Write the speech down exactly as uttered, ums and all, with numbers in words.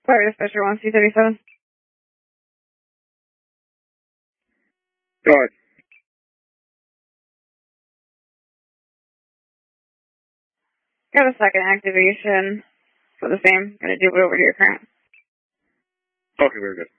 Fire Dispatcher one C thirty-seven. Go ahead. Got a second activation for the same. Gonna do it over to your current. Okay, very good.